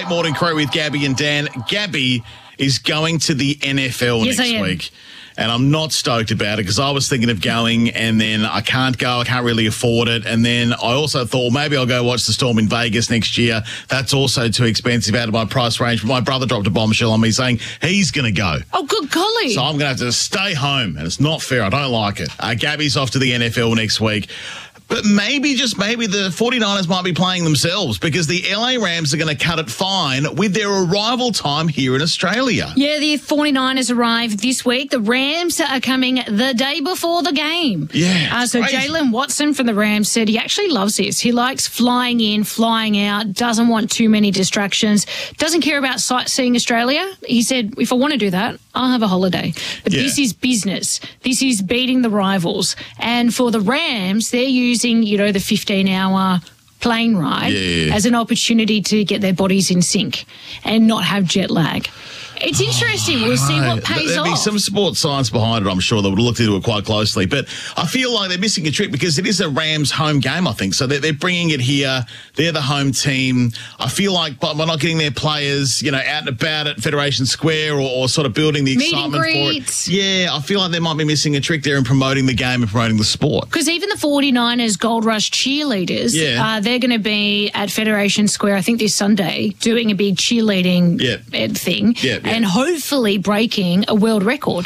Late Morning Crew with Gabby and Dan. Gabby is going to the NFL next week. And I'm not stoked about it because I was thinking of going and then I can't go. I can't really afford it. And then I also thought maybe I'll go watch the Storm in Vegas next year. That's also too expensive out of my price range. But my brother dropped a bombshell on me saying he's going to go. Oh, good golly. So I'm going to have to stay home. And it's not fair. I don't like it. Gabby's off to the NFL next week. But maybe, just maybe, the 49ers might be playing themselves because the LA Rams are going to cut it fine with their arrival time here in Australia. Yeah, the 49ers arrive this week. The Rams are coming the day before the game. Yeah. So Jalen Watson from the Rams said he actually loves this. He likes flying in, flying out, doesn't want too many distractions, doesn't care about sightseeing Australia. He said, if I want to do that, I'll have a holiday. But this is business. This is beating the rivals. And for the Rams, they're using, the 15-hour plane ride as an opportunity to get their bodies in sync and not have jet lag. It's interesting. We'll see what pays off. There'll be some sports science behind it, I'm sure. They would have looked into it quite closely. But I feel like they're missing a trick because it is a Rams home game, I think. So they're bringing it here. They're the home team. I feel like by not getting their players, out and about at Federation Square or sort of building the excitement for it. Yeah, I feel like they might be missing a trick there in promoting the game and promoting the sport. Because even the 49ers Gold Rush cheerleaders, they're going to be at Federation Square, I think this Sunday, doing a big cheerleading thing. And hopefully breaking a world record.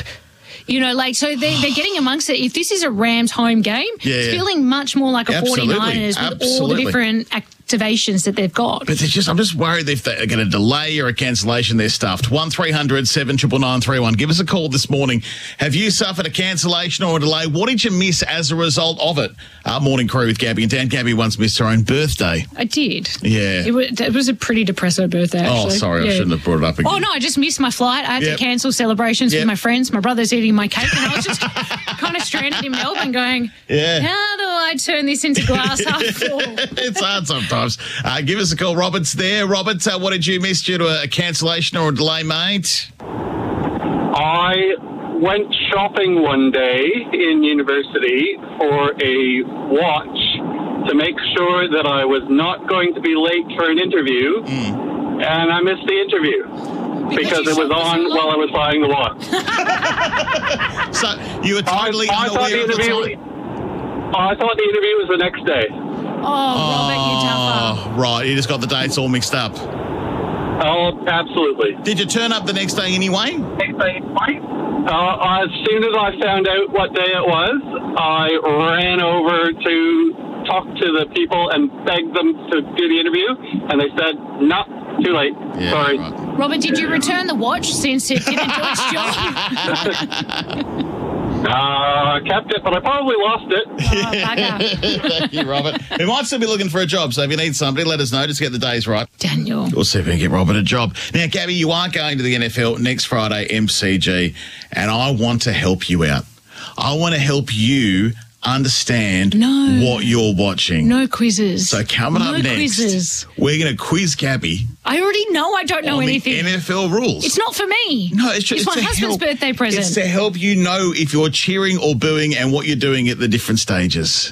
So they're getting amongst it. If this is a Rams home game, it's feeling much more like a 49ers with all the different activations that they've got. But I'm just worried if they're going to delay or a cancellation, they're stuffed. 1300 799 Give us a call this morning. Have you suffered a cancellation or a delay? What did you miss as a result of it? Morning Crew with Gabby and Dan. Gabby once missed her own birthday. I did. Yeah. It was a pretty depressing birthday, actually. Oh, sorry. I shouldn't have brought it up again. Oh, no, I just missed my flight. I had to cancel celebrations with my friends. My brother's eating my cake, and I was just kind of stranded in Melbourne going, how do I turn this into glass half full? It's hard sometimes. Give us a call. Robert's there. Robert, what did you miss due to a cancellation or a delay, mate? I went shopping one day in university for a watch to make sure that I was not going to be late for an interview, and I missed the interview. Because it was on while I was buying the watch. So you were totally unaware of the time? I thought the interview was the next day. Oh, Robert, you tougher. Right, you just got the dates all mixed up. Oh, absolutely. Did you turn up the next day anyway? As soon as I found out what day it was, I ran over to talk to the people and begged them to do the interview, and they said, no, too late. Sorry. Right. Robert, did you return the watch since it didn't do its job? I kept it, but I probably lost it. Thank you, Robert. We might still be looking for a job, so if you need somebody, let us know. Just get the days right. Daniel. We'll see if we can get Robert a job. Now, Gabby, you are going to the NFL next Friday, MCG, and I want to help you out. I want to help you understand what you're watching. No quizzes. So coming up next, quizzes. We're going to quiz Gabby. I already know I don't know anything. The NFL rules. It's not for me. No, it's my husband's birthday present. It's to help you know if you're cheering or booing and what you're doing at the different stages.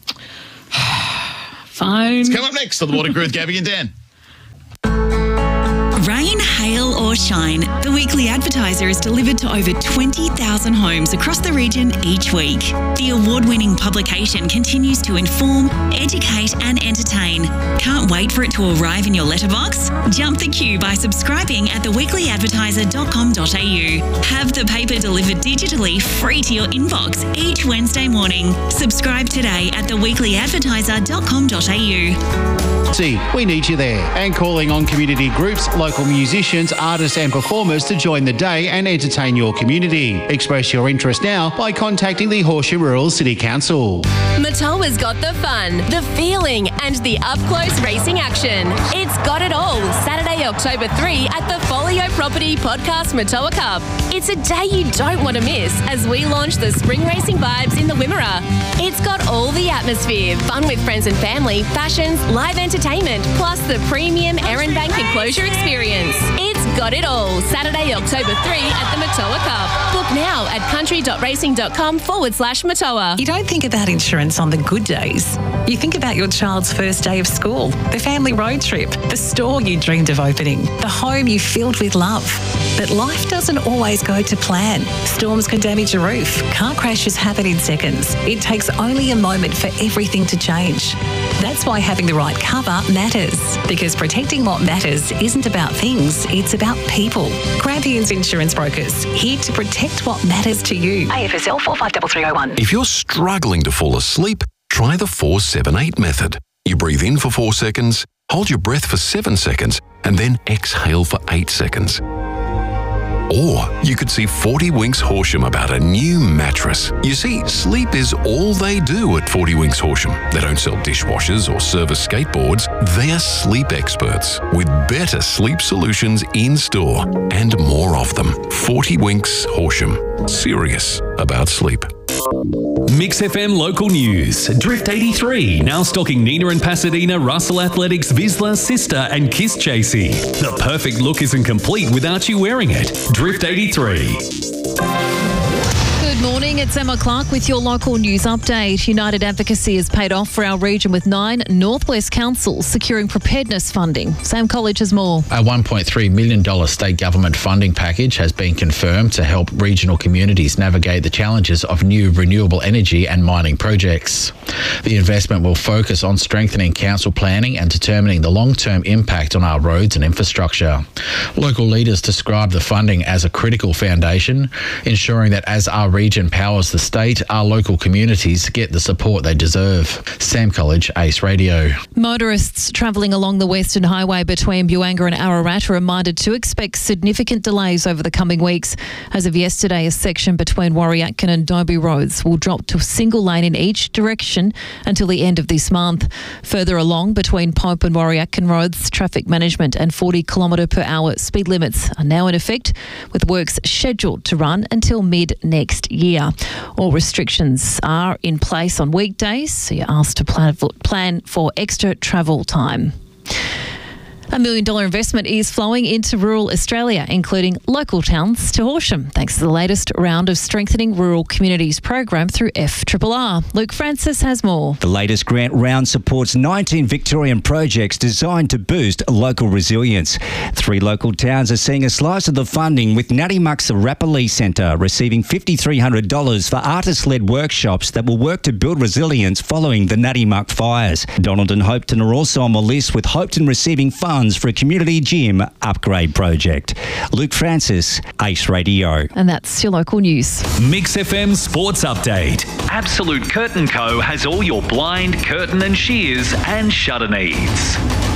Fine. It's coming up next on The Morning Crew with Gabby and Dan. Rain, hail or shine, The Weekly Advertiser is delivered to over 20,000 homes across the region each week. The award-winning publication continues to inform, educate and entertain. Can't wait for it to arrive in your letterbox? Jump the queue by subscribing at theweeklyadvertiser.com.au. Have the paper delivered digitally free to your inbox each Wednesday morning. Subscribe today at theweeklyadvertiser.com.au. See, we need you there. And calling on community groups, local musicians, artists and performers to join the day and entertain your community. Express your interest now by contacting the Horsham Rural City Council. Matoa's got the fun, the feeling and the up-close racing action. It's got it all, Saturday, October 3 at the Folio Property Podcast Matoa Cup. It's a day you don't want to miss as we launch the spring racing vibes in the Wimmera. It's got all the atmosphere, fun with friends and family, fashions, live entertainment, plus the premium Erin Bank enclosure experience. It's got it all. Saturday, October 3 at the Matoa Cup. Book now at country.racing.com/Matoa. You don't think about insurance on the good days. You think about your child's first day of school, the family road trip, the store you dreamed of opening, the home you filled with love. But life doesn't always go to plan. Storms can damage a roof. Car crashes happen in seconds. It takes only a moment for everything to change. That's why having the right cover matters. Because protecting what matters isn't about things, it's about people. Grampians Insurance Brokers, here to protect what matters to you. AFSL 453301. If you're struggling to fall asleep, try the 4-7-8 method. You breathe in for 4 seconds, hold your breath for 7 seconds, and then exhale for 8 seconds. Or you could see 40 Winks Horsham about a new mattress. You see, sleep is all they do at 40 Winks Horsham. They don't sell dishwashers or service skateboards. They're sleep experts with better sleep solutions in store and more of them. 40 Winks Horsham. Serious about sleep. Mix FM local news. Drift 83 now stocking Nina and Pasadena, Russell Athletics, Vizsla, Sister and Kiss Chasey. The perfect look isn't complete without you wearing it. Drift 83. Good morning, it's Emma Clark with your local news update. United Advocacy has paid off for our region with 9 Northwest councils securing preparedness funding. Sam College has more. A $1.3 million state government funding package has been confirmed to help regional communities navigate the challenges of new renewable energy and mining projects. The investment will focus on strengthening council planning and determining the long-term impact on our roads and infrastructure. Local leaders describe the funding as a critical foundation, ensuring that as our region powers the state, our local communities get the support they deserve. Sam College, Ace Radio. Motorists travelling along the Western Highway between Buanga and Ararat are reminded to expect significant delays over the coming weeks. As of yesterday, a section between Warriatkin and Dobie roads will drop to a single lane in each direction until the end of this month. Further along, between Pope and Warriatkin roads, traffic management and 40 km/h speed limits are now in effect, with works scheduled to run until mid-next year. All restrictions are in place on weekdays, so you're asked to plan for extra travel time. A $1 million investment is flowing into rural Australia, including local towns to Horsham, thanks to the latest round of Strengthening Rural Communities program through FRRR. Luke Francis has more. The latest grant round supports 19 Victorian projects designed to boost local resilience. 3 local towns are seeing a slice of the funding, with Nadimuck's Rappalee Centre receiving $5,300 for artist-led workshops that will work to build resilience following the Nadimuck fires. Donald and Hopetoun are also on the list, with Hopetoun receiving funds for a community gym upgrade project. Luke Francis, Ace Radio. And that's your local news. Mix FM Sports Update. Absolute Curtain Co. has all your blind, curtain and shears and shutter needs.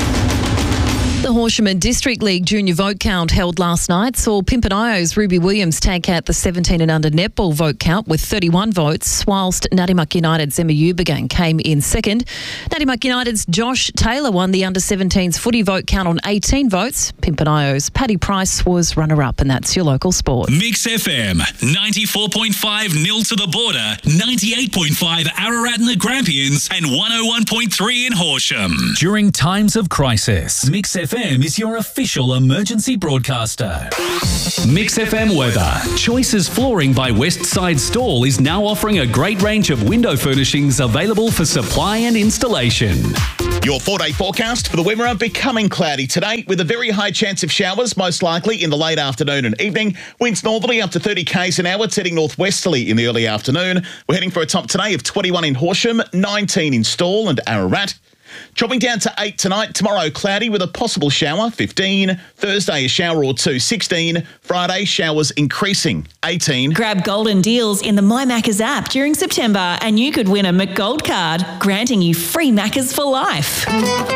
The Horsham and District League Junior vote count held last night saw Pimpernio's Ruby Williams take out the 17 and under netball vote count with 31 votes, whilst Nadimuck United's Emma Eubank came in second. Nadimuck United's Josh Taylor won the under 17s footy vote count on 18 votes. Pimpernio's Paddy Price was runner-up, and that's your local sport. Mix FM, 94.5 nil to the border, 98.5 Ararat and the Grampians, and 101.3 in Horsham. During times of crisis, Mix FM is your official emergency broadcaster. Mix FM weather. Choices Flooring by Westside Stall is now offering a great range of window furnishings available for supply and installation. Your 4-day forecast for the Wimmera: becoming cloudy today with a very high chance of showers, most likely in the late afternoon and evening. Winds northerly up to 30 k's an hour, heading northwesterly in the early afternoon. We're heading for a top today of 21 in Horsham, 19 in Stawell and Ararat. Dropping down to 8 tonight. Tomorrow, cloudy with a possible shower, 15. Thursday, a shower or two, 16. Friday, showers increasing, 18. Grab golden deals in the My Maccas app during September and you could win a McGold card, granting you free Maccas for life.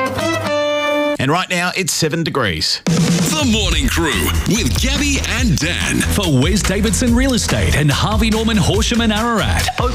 And right now, it's 7 degrees. The Morning Crew with Gabby and Dan for Wes Davidson Real Estate and Harvey Norman Horsham and Ararat. Open